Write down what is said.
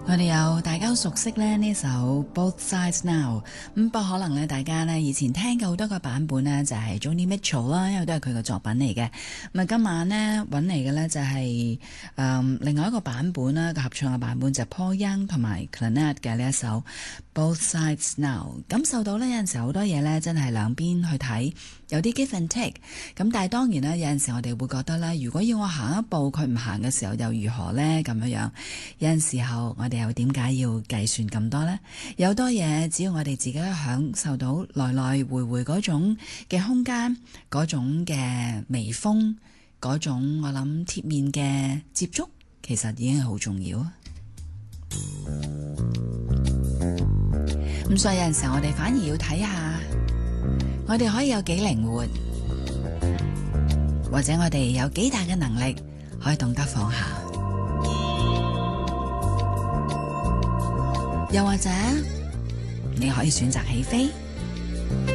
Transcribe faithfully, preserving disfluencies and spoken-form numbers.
我哋有大家熟悉咧呢首 Both Sides Now， 咁不過可能咧大家咧以前聽嘅好多個版本咧就係 Joni Mitchell 啦，因為都係佢嘅作品嚟嘅。咁啊今晚咧揾嚟嘅咧就係、是、誒、嗯、另外一個版本啦，個合唱嘅版本就係 Paul Young 同埋 Clannad 嘅呢一首 Both Sides Now。感受到咧有陣時好多嘢咧真係兩邊去睇，有啲 give and take。咁但係當然咧有陣時我哋會覺得咧，如果要我行一步佢唔行嘅時候又如何咧咁樣樣？有陣時候我哋又點解要計算咁多呢？有好多嘢只要我哋自己享受到來來回回嗰種嘅空間，嗰種嘅微風，嗰種我諗貼面嘅接觸，其實已經係好重要啊！咁所以有陣時候我哋反而要睇下，我哋可以有幾靈活，或者我哋有幾大嘅能力可以懂得放下。又或者你可以選擇起飛。